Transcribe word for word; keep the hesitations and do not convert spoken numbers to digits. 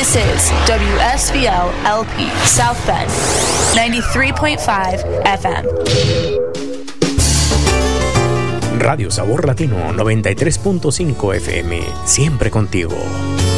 This is W S V O L P South Bend, ninety-three point five F M. Radio Sabor Latino noventa y tres punto cinco F M, siempre contigo.